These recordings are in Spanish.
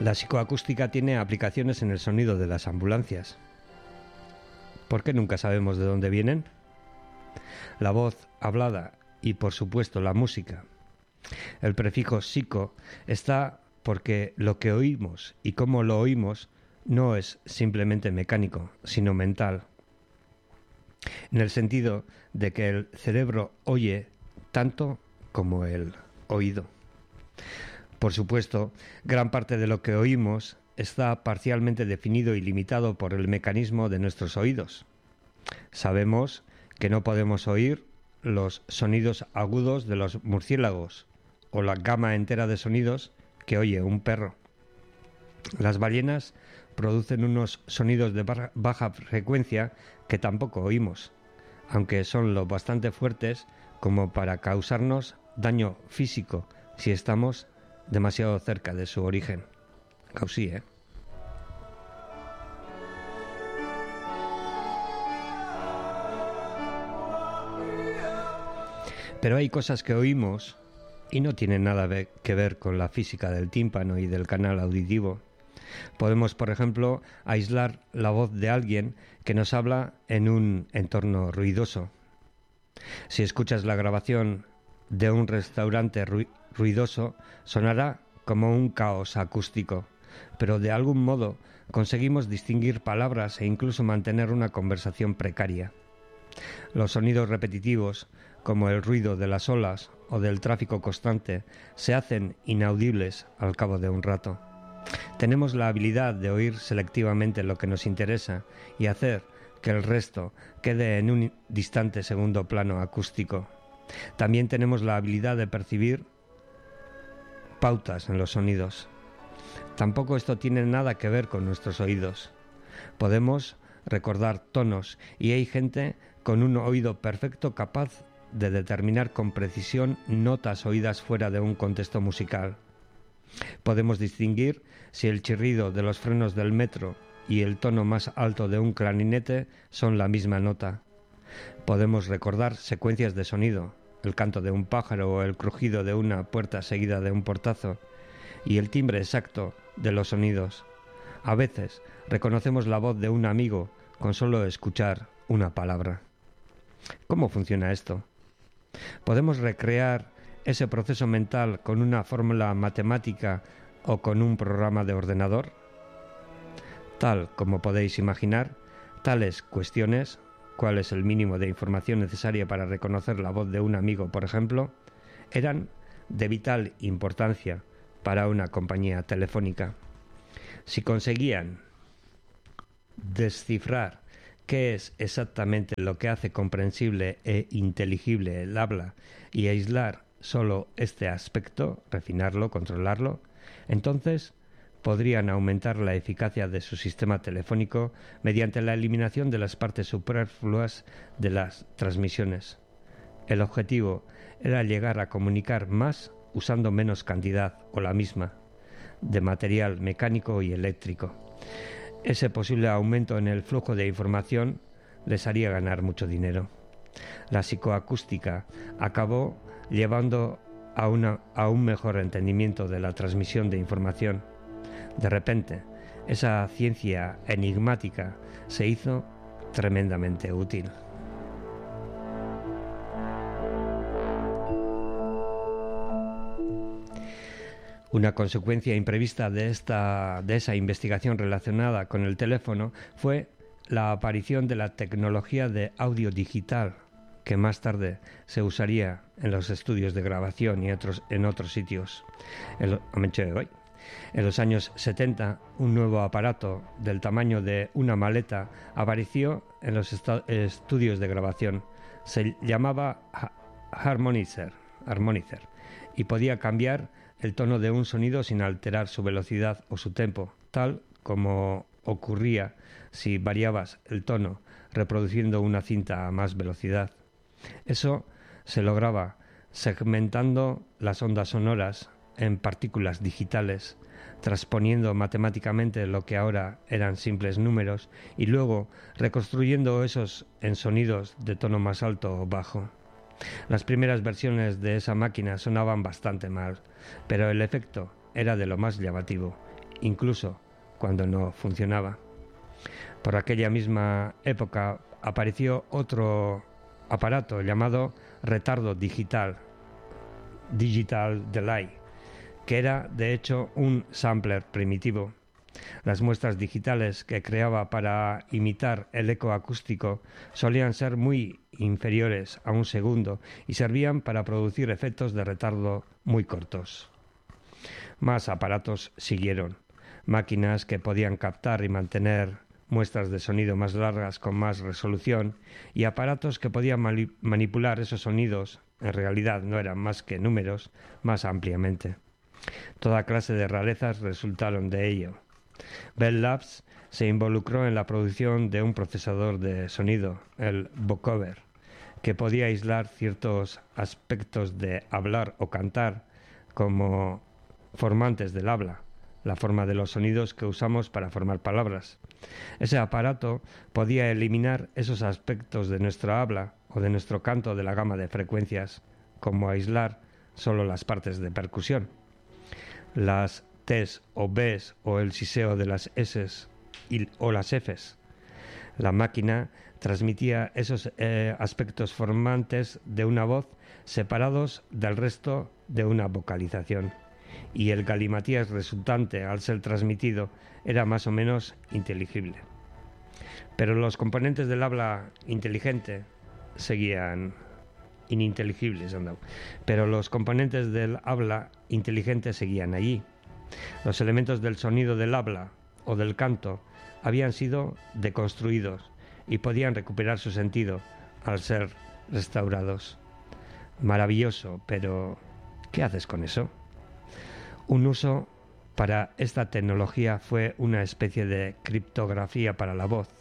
La psicoacústica tiene aplicaciones en el sonido de las ambulancias. ¿Por qué nunca sabemos de dónde vienen? La voz hablada y, por supuesto, la música. El prefijo psico está porque lo que oímos y cómo lo oímos no es simplemente mecánico, sino mental. En el sentido de que el cerebro oye tanto como el oído. Por supuesto, gran parte de lo que oímos está parcialmente definido y limitado por el mecanismo de nuestros oídos. Sabemos que no podemos oír los sonidos agudos de los murciélagos o la gama entera de sonidos que oye un perro. Las ballenas producen unos sonidos de baja frecuencia que tampoco oímos, aunque son lo bastante fuertes como para causarnos daño físico si estamos demasiado cerca de su origen. Causí, ¿eh? Pero hay cosas que oímos y no tienen nada que ver con la física del tímpano y del canal auditivo. Podemos, por ejemplo, aislar la voz de alguien que nos habla en un entorno ruidoso. Si escuchas la grabación de un restaurante ruidoso, sonará como un caos acústico, pero de algún modo conseguimos distinguir palabras e incluso mantener una conversación precaria. Los sonidos repetitivos, como el ruido de las olas o del tráfico constante, se hacen inaudibles al cabo de un rato. Tenemos la habilidad de oír selectivamente lo que nos interesa y hacer que el resto quede en un distante segundo plano acústico. También tenemos la habilidad de percibir pautas en los sonidos. Tampoco esto tiene nada que ver con nuestros oídos. Podemos recordar tonos y hay gente con un oído perfecto capaz de determinar con precisión notas oídas fuera de un contexto musical. Podemos distinguir si el chirrido de los frenos del metro y el tono más alto de un clarinete son la misma nota. Podemos recordar secuencias de sonido, el canto de un pájaro o el crujido de una puerta seguida de un portazo, y el timbre exacto de los sonidos. A veces reconocemos la voz de un amigo con solo escuchar una palabra. ¿Cómo funciona esto? ¿Podemos recrear ese proceso mental con una fórmula matemática o con un programa de ordenador? Tal como podéis imaginar, tales cuestiones, cuál es el mínimo de información necesaria para reconocer la voz de un amigo, por ejemplo, eran de vital importancia para una compañía telefónica. Si conseguían descifrar qué es exactamente lo que hace comprensible e inteligible el habla y aislar solo este aspecto, refinarlo, controlarlo, entonces podrían aumentar la eficacia de su sistema telefónico mediante la eliminación de las partes superfluas de las transmisiones. El objetivo era llegar a comunicar más usando menos cantidad o la misma de material mecánico y eléctrico. Ese posible aumento en el flujo de información les haría ganar mucho dinero. La psicoacústica acabó llevando a un mejor entendimiento de la transmisión de información. De repente, esa ciencia enigmática se hizo tremendamente útil. Una consecuencia imprevista de esa investigación relacionada con el teléfono fue la aparición de la tecnología de audio digital, que más tarde se usaría en los estudios de grabación y en otros sitios. En los años 70, un nuevo aparato del tamaño de una maleta apareció en los estudios de grabación. Se llamaba Harmonizer y podía cambiar el tono de un sonido sin alterar su velocidad o su tempo, tal como ocurría si variabas el tono reproduciendo una cinta a más velocidad. Eso se lograba segmentando las ondas sonoras en partículas digitales, transponiendo matemáticamente lo que ahora eran simples números y luego reconstruyendo esos en sonidos de tono más alto o bajo. Las primeras versiones de esa máquina sonaban bastante mal, pero el efecto era de lo más llamativo incluso cuando no funcionaba. Por aquella misma época apareció otro aparato llamado retardo digital, Digital Delay, que era de hecho un sampler primitivo. Las muestras digitales que creaba para imitar el eco acústico solían ser muy inferiores a un segundo y servían para producir efectos de retardo muy cortos. Más aparatos siguieron, máquinas que podían captar y mantener muestras de sonido más largas con más resolución y aparatos que podían manipular esos sonidos, en realidad no eran más que números, más ampliamente. Toda clase de rarezas resultaron de ello. Bell Labs se involucró en la producción de un procesador de sonido, el vocoder, que podía aislar ciertos aspectos de hablar o cantar como formantes del habla, la forma de los sonidos que usamos para formar palabras. Ese aparato podía eliminar esos aspectos de nuestra habla o de nuestro canto de la gama de frecuencias, como aislar solo las partes de percusión. Las T's o B's o el siseo de las S's o las F's. La máquina transmitía esos aspectos formantes de una voz separados del resto de una vocalización, y el galimatías resultante al ser transmitido era más o menos inteligible. Pero los componentes del habla inteligente seguían ininteligibles, pero los componentes del habla inteligente seguían allí. Los elementos del sonido del habla o del canto habían sido deconstruidos y podían recuperar su sentido al ser restaurados. Maravilloso, pero ¿qué haces con eso? Un uso para esta tecnología fue una especie de criptografía para la voz.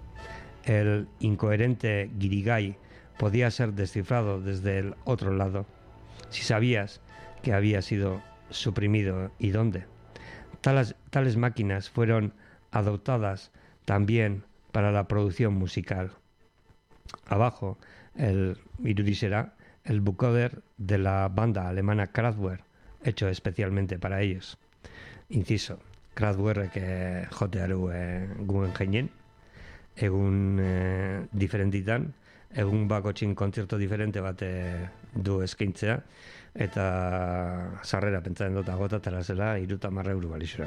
El incoherente guirigay podía ser descifrado desde el otro lado, si sabías que había sido suprimido y dónde. Tales máquinas fueron adoptadas también para la producción musical. Abajo, el vocoder de la banda alemana Kraftwerk, hecho especialmente para ellos. Inciso, Kraftwerk jotearu guen egun diferentitan, egun bakotxin kontzerto diferente bat du eskaintzea, eta sarrera pentsatzen dut agotatara zela 30 euro balizura.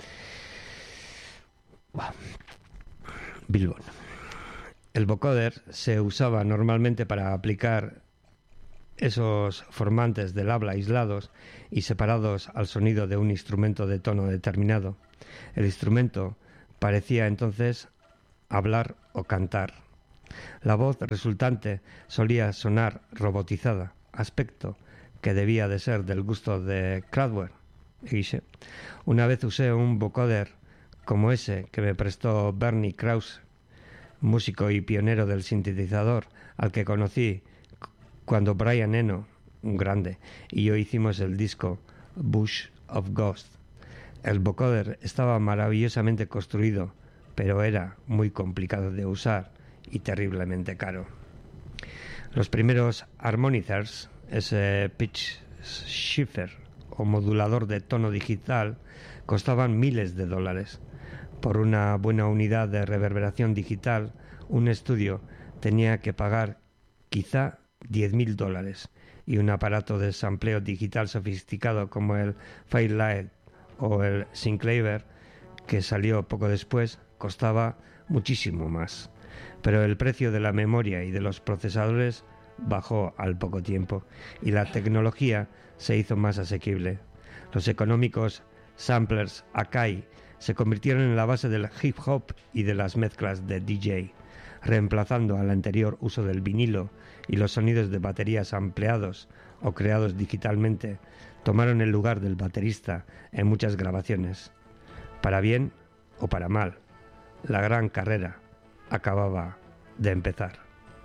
Bilbon. El vocoder se usaba normalmente para aplicar esos formantes del habla aislados y separados al sonido de un instrumento de tono determinado. El instrumento parecía entonces hablar o cantar. La voz resultante solía sonar robotizada, aspecto que debía de ser del gusto de Kraftwerk. Una vez usé un vocoder como ese que me prestó Bernie Krause, músico y pionero del sintetizador, al que conocí cuando Brian Eno, un grande, y yo hicimos el disco Bush of Ghosts. El vocoder estaba maravillosamente construido, pero era muy complicado de usar y terriblemente caro. Los primeros harmonizers, ese pitch shifter o modulador de tono digital, costaban miles de dólares. Por una buena unidad de reverberación digital, un estudio tenía que pagar quizá $10,000, y un aparato de sampleo digital sofisticado como el Fairlight o el Synclavier, que salió poco después, costaba muchísimo más. Pero el precio de la memoria y de los procesadores bajó al poco tiempo y la tecnología se hizo más asequible. Los económicos samplers Akai se convirtieron en la base del hip hop y de las mezclas de DJ, reemplazando al anterior uso del vinilo, y los sonidos de baterías ampliados o creados digitalmente tomaron el lugar del baterista en muchas grabaciones. Para bien o para mal, la gran carrera acababa de empezar.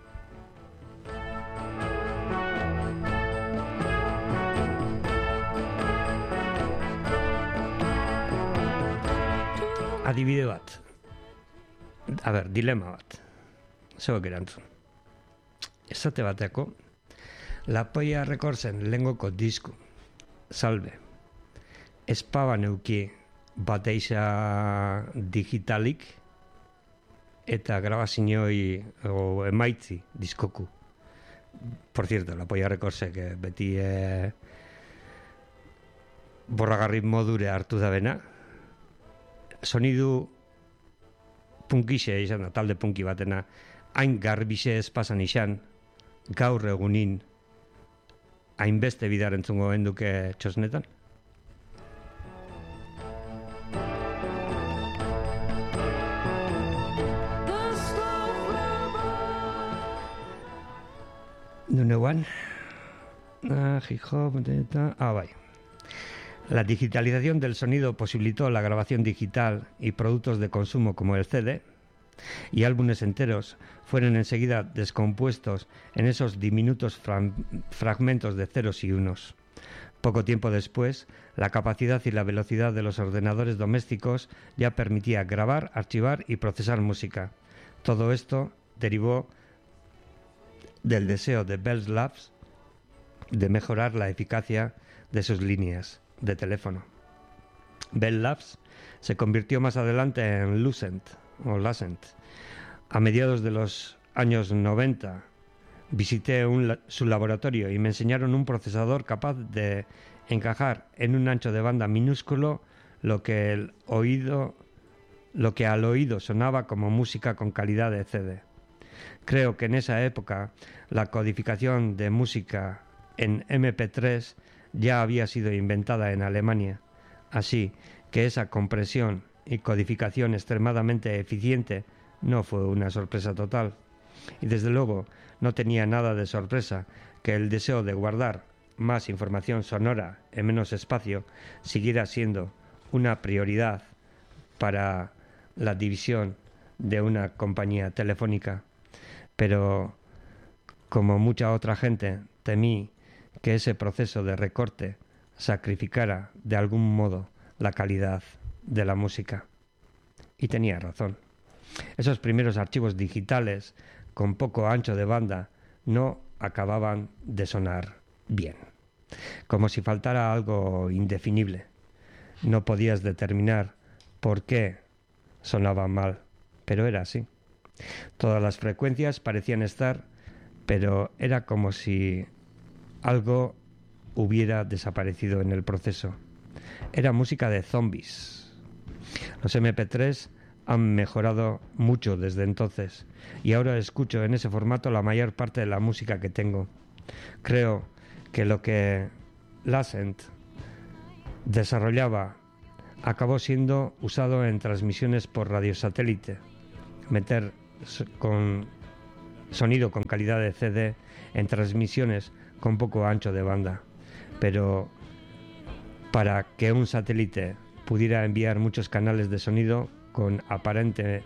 Adibide bat. Dilema bat. Zeuek erantzun. Esate bateako, La Polla Recordsen lehengoko disku, Salve. Espaba neuki bateixa digitalik eta grabazioi o emaitzi diskoku. Por cierto, la Polla Recordsek beti borragarri modure hartu da bena. Sonidu punkixe izan da, talde punki batena, hain garbixe ez pasan izan, gaur egunin hainbeste bidar entzungo genduke txosnetan. Duneuan, bai. La digitalización del sonido posibilitó la grabación digital y productos de consumo como el CD, y álbumes enteros fueron enseguida descompuestos en esos diminutos fragmentos de ceros y unos. Poco tiempo después, la capacidad y la velocidad de los ordenadores domésticos ya permitía grabar, archivar y procesar música. Todo esto derivó del deseo de Bell Labs de mejorar la eficacia de sus líneas de teléfono. Bell Labs se convirtió más adelante en Lucent. A mediados de los años 90 visité su laboratorio y me enseñaron un procesador capaz de encajar en un ancho de banda minúsculo lo que al oído sonaba como música con calidad de CD. Creo que en esa época la codificación de música en MP3 ya había sido inventada en Alemania, así que esa compresión y codificación extremadamente eficiente no fue una sorpresa total. Y desde luego no tenía nada de sorpresa que el deseo de guardar más información sonora en menos espacio siguiera siendo una prioridad para la división de una compañía telefónica. Pero, como mucha otra gente, temí que ese proceso de recorte sacrificara de algún modo la calidad de la música. Y tenía razón. Esos primeros archivos digitales con poco ancho de banda no acababan de sonar bien, como si faltara algo indefinible. No podías determinar por qué sonaban mal, pero era así. Todas las frecuencias parecían estar, pero era como si algo hubiera desaparecido en el proceso. Era música de zombies. Los MP3 han mejorado mucho desde entonces y ahora escucho en ese formato la mayor parte de la música que tengo. Creo que lo que Lucent desarrollaba acabó siendo usado en transmisiones por radiosatélite. Meter con sonido con calidad de CD en transmisiones con poco ancho de banda. Pero para que un satélite pudiera enviar muchos canales de sonido con aparente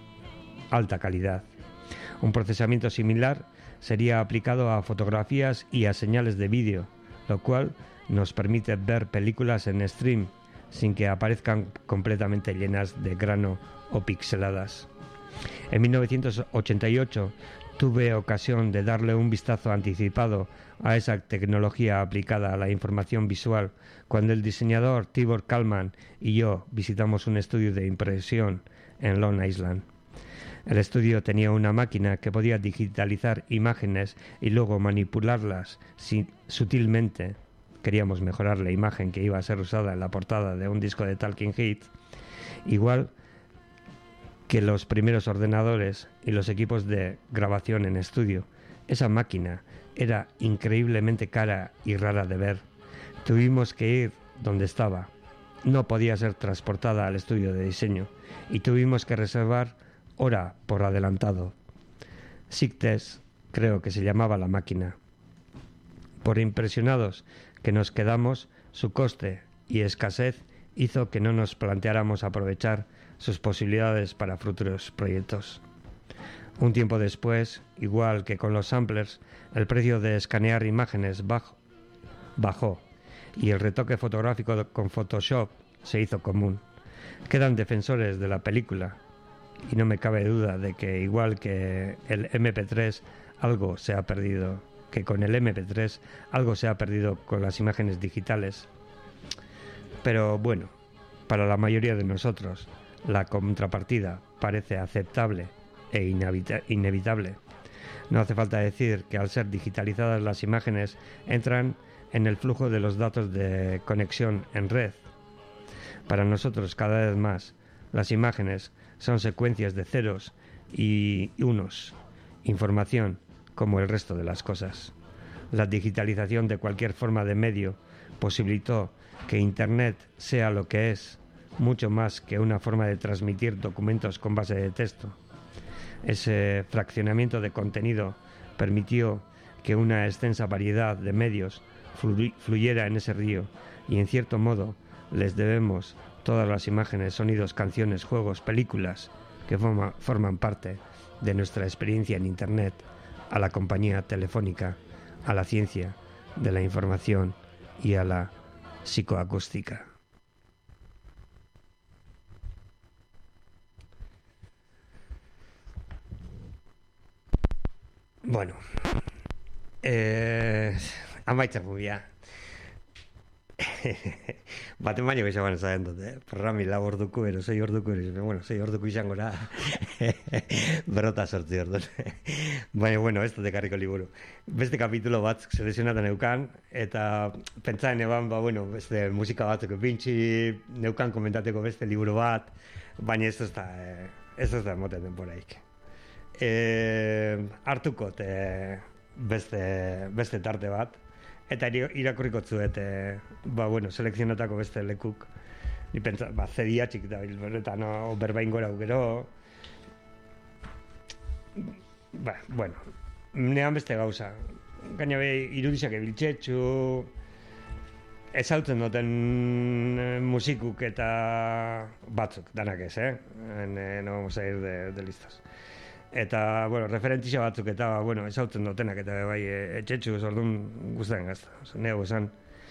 alta calidad. Un procesamiento similar sería aplicado a fotografías y a señales de vídeo, lo cual nos permite ver películas en stream sin que aparezcan completamente llenas de grano o pixeladas. En 1988 tuve ocasión de darle un vistazo anticipado a esa tecnología aplicada a la información visual cuando el diseñador Tibor Kalman y yo visitamos un estudio de impresión en Long Island. El estudio tenía una máquina que podía digitalizar imágenes y luego manipularlas sutilmente. Queríamos mejorar la imagen que iba a ser usada en la portada de un disco de Talking Heads, igual que los primeros ordenadores y los equipos de grabación en estudio. Esa máquina era increíblemente cara y rara de ver. Tuvimos que ir donde estaba. No podía ser transportada al estudio de diseño y tuvimos que reservar hora por adelantado. Sigtest, creo que se llamaba la máquina. Por impresionados que nos quedamos, su coste y escasez hizo que no nos planteáramos aprovechar sus posibilidades para futuros proyectos. Un tiempo después, igual que con los samplers, el precio de escanear imágenes bajó y el retoque fotográfico con Photoshop se hizo común. Quedan defensores de la película y no me cabe duda de que igual que el MP3 algo se ha perdido, que con el MP3 algo se ha perdido con las imágenes digitales. Pero bueno, Para la mayoría de nosotros, la contrapartida parece aceptable e inevitable. No hace falta decir que al ser digitalizadas las imágenes entran en el flujo de los datos de conexión en red. Para nosotros, cada vez más, las imágenes son secuencias de ceros y unos, información como el resto de las cosas. La digitalización de cualquier forma de medio posibilitó que Internet sea lo que es, mucho más que una forma de transmitir documentos con base de texto. Ese fraccionamiento de contenido permitió que una extensa variedad de medios fluyera en ese río y, en cierto modo, les debemos todas las imágenes, sonidos, canciones, juegos, películas que forman parte de nuestra experiencia en Internet, a la compañía telefónica, a la ciencia de la información y a la psicoacústica. Bueno, amaitzen gubia. Baten baino gehiago esan dut, programi lau orduko, ero 6 orduko, bueno, 6 orduko izango da, berrota 8 ordu. Baina, bueno, ez dut ekarriko liburu. Beste kapitulo bat selekzionatan neukan, eta pentsaen eban, bueno, beste musika batzuk pintxi neukan komentateko beste liburu bat, baina ez da emoten denboraik. Hartukot beste tarte bat, eta irakurriko zuet, bueno, selekzionatako beste lekuk. Ni pentsa, zedia txik da, eta no, berbain gora gero. Bueno, nean beste gauza. Gaina irudizak ebiltxetxu, ezautzen duten musikuk eta batzuk, danak ez, no vamos a ir de listas. Eta, bueno, referentisa batzuk eta, bueno, ezautzen dutenak eta bai etxetxu orduan guztaren gazta. Nego esan,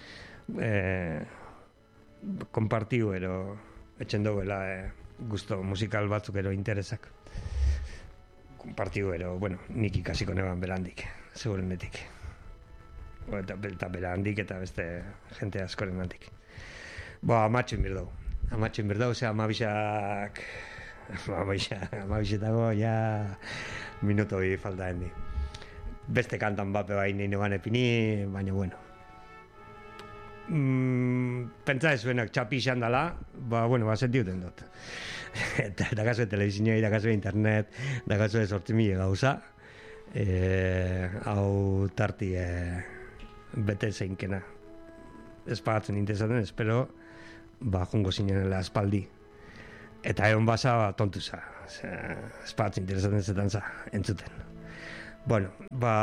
konpartiu ero etxen duela gusto musikal batzuk ero interesak. Konpartiu ero, bueno, nik ikasiko neban berandik, segurenetik. Eta berandik eta beste jente askoren handik. Amatxin birdau. Amatxin birdau, amabisak... Amabixetago, ja minuto bi falta hendi. Beste kantan bape bai nire gane pini, baina bueno. Pentsa ezuenak txapi izan dela, bueno, sentiuten dut. Eta kasue telebizioa, eta kasue internet, eta kasue 8.000 gauza. Hau tarti bete zeinkena. Ez pagatzen interesaten, espero, jungo zinenela espaldi. Eta egon basa tontuza, espatz interesaten zetan za, entzuten. Bueno,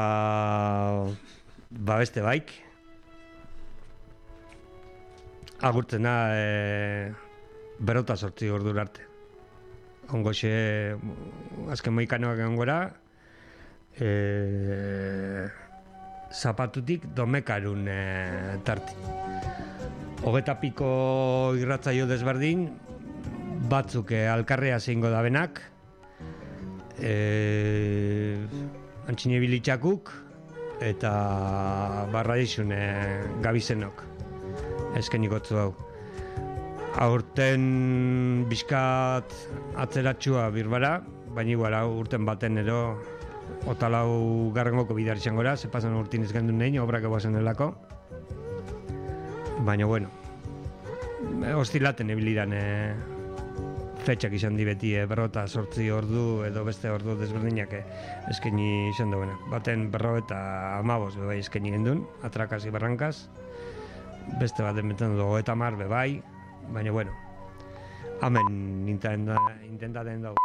beste baik. Agurtzena berrota 8 ordu arte. Ongoxe, azken moikanoak egon gora, zapatutik domekarun tarti. 20 piko irratzaio desberdin, batzuk alkarrea zeingo da benak, antxine bilitxakuk, eta barradizun gabizenok, eskenikotzu hau. Aurten bizkat atzeratxua birbara, baina igual urten baten ero, otalau garrengoko bidar izan gora, zepasan urtin ez gendun nein, obrak eguazen delako. Baina bueno, hostilaten ebiliran fetxak izan di beti, berrota 8 ordu edo beste ordu desberdinak eskeni izan duena. Baten 55 bebai eskeni gendun, atrakaz y barrankaz. Beste baten betan dugu 30 bebai, baina bueno, hemen intentaten dugu.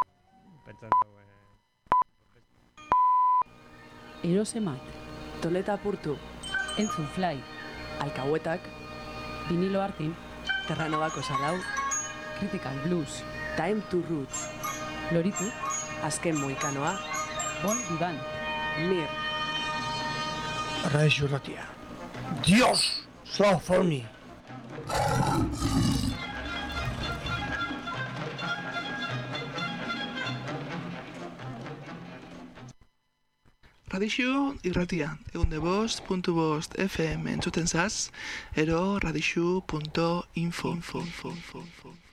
Erosemat, Toleta Apurtu, Entzun Fly, Alkahuetak, Vinilo Artin, Terranobako Salau, Critical Blues, Time to Roots, Loritu, Azken Moikanoa, Bon Vivan, Mir, Radio Ratia. Dios, so funny. Radixu irratia, egunde5.5 FM entzuten zaz, ero radixu.info.